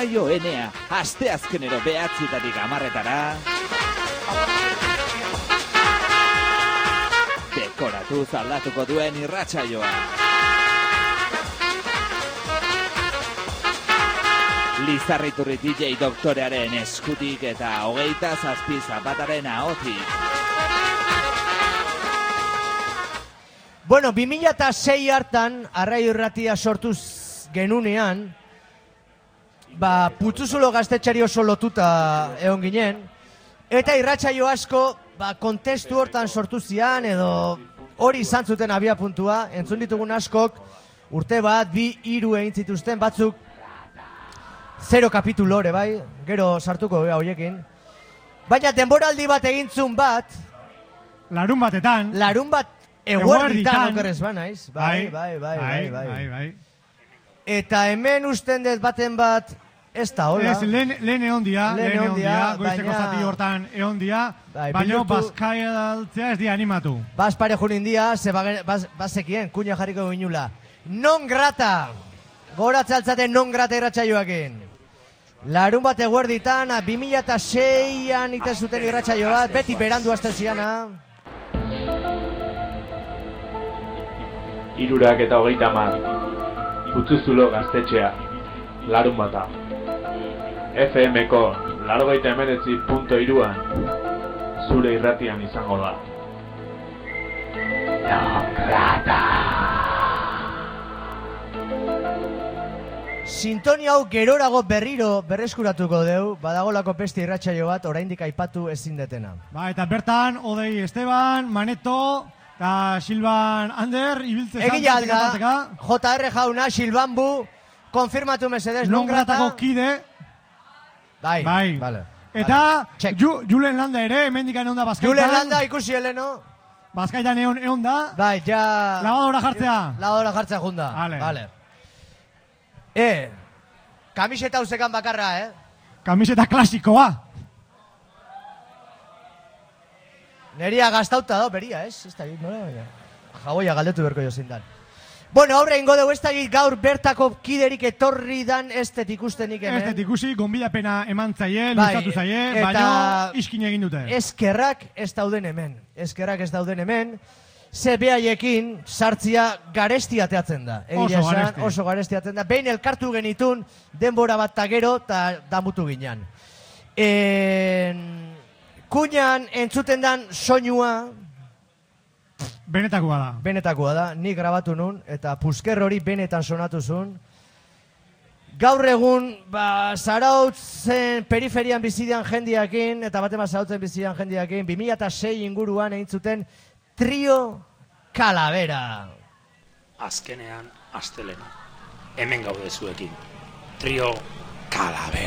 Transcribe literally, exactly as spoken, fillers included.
Irratsaio Enea, asteazkenero behatzietatik hamarretara. Dekoratuz aldatuko duen irratsaioa. Lizarriturri D J doktorearen eskutik eta hogeita zazpi zapataren ahotik. Bueno, bi mila sei hartan, Arraio Irratia sortuz genunean, ba, Putzuzulo gaztetxari oso lotuta egon ginen, eta irratsaio asko, ba, kontestu hortan sortu zian, edo hori izan zuten abia puntua, entzun ditugun askok, urte bat, bi, hiru egin zituzten, batzuk, zero kapitulo hori, bai, gero sartuko gara horiekin. Baina denboraldi bat egintzun bat, larun batetan, larun bat, eguerditan okerrez ba naiz, bai, bai, bai, bai, bai, bai. Eta hemen usten dut baten bat, ez da, hola. Ez, lehen egon dia, lehen egon dia, goizeko zati hortan egon dia, baina Bazkaia daltzea ez dia animatu. Baz pare junin dia, ze bazekien, kuña jarriko ginula. Non grata, goratze altzaten non grata irratsaioakin. Larun bat eguerditan, bi mila seian ite zuten irratsaio bat, beti berandu azten ziana. Hirurak eta hogeita hamar, Putzuzulo gaztetxea, larun bata. F M-ko laurogeita hemeretzi puntu hiruan, zure irratian izango da. Nongrata! Sintonia hau gerorago berriro berreskuratuko deu, badagolako pesti irratsaio bat, oraindik aipatu ezin detena. Ba, eta bertan, Odei Esteban, Maneto, eta Silvan Ander, ibiltze zantzateka. Egia alda, J R jauna, Silvan Bu, konfirmatu mesedez, non grata. Nongratako kide. Bai, bai. Vale. Eta ju, Julen Landa ere, emendikan egon da Bazkaitan. Julen Landa ikusi heleno. Bazkaitan egon, egon da. Bai, ja... Lavadora jartzea. Lavadora jartzea junda. Vale. Vale. E, kamiseta uzekan bakarra, eh? Kamiseta klasikoa. Neria gaztauta da, beria, ez? Ez da, nola, jagoia galdetu berko jo zindan. Bueno, aurre ingo dugu, ez da, gaur bertako kiderik etorri dan ez tet ikustenik hemen. Ez tet ikusi, gonbidapena eman zaie, luzatu zaie, baina iskin egin dute. Eskerrak ez dauden hemen, eskerrak ez dauden hemen, ze behaiekin sartzia garesti ateatzen da. Oso garesti. Oso garesti ateatzen da. Behin elkartu genitun, denbora bat tagero, eta damutu ginen. En... Kuñan entzuten dan soinua... Benetakoa da. Benetakoa da, nik grabatu nun, eta Pusker hori benetan sonatu zuen. Gaur egun, ba, Zarautzen periferian bizidean jendiakin, eta batema Zarautzen bizidean jendiakin, bi mila sei inguruan egin zuten Trio Calavera. Azkenean, astelena. Hemen gaude zuekin. Trio Calavera.